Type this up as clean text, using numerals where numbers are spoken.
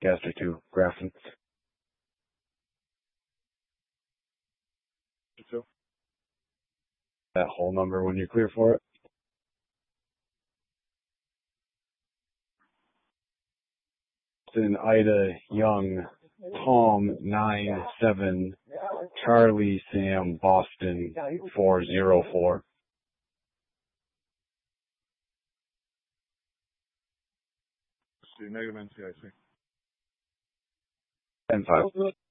Gaster 2, Grafton. That whole number when you're clear for it. Ida Young, Tom 97, Charlie Sam Boston 404. Negative NCIC. 10-5.